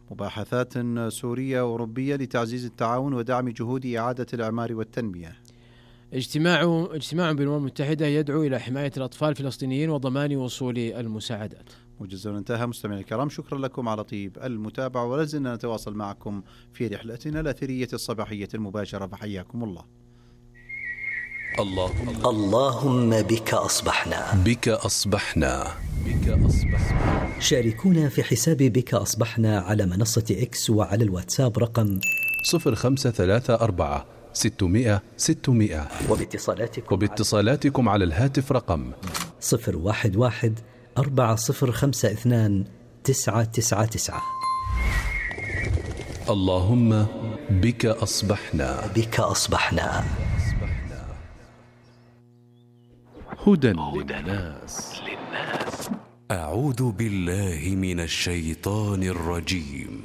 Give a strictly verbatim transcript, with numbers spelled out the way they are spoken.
مباحثات سورية أوروبية لتعزيز التعاون ودعم جهود إعادة الإعمار والتنمية. اجتماع اجتماع بالأمم المتحدة يدعو إلى حماية الأطفال الفلسطينيين وضمان وصول المساعدات. موجز انتهى. مستمعينا الكرام، شكرا لكم على طيب المتابعة، ولازلنا نتواصل معكم في رحلتنا الأثرية الصباحية المباشرة، فحياكم الله. اللهم اللهم بك أصبحنا بك أصبحنا بك أصبحنا. شاركونا في حساب بك أصبحنا على منصة إكس وعلى الواتساب رقم صفر خمسة ثلاثة أربعة ستمائة ستمائة، وباتصالاتكم, وباتصالاتكم على الهاتف رقم صفر واحد واحد أربعة صفر خمسة اثنان تسعة تسعة تسعة. اللهم بك أصبحنا بك أصبحنا. هدى للناس. أعوذ بالله من الشيطان الرجيم.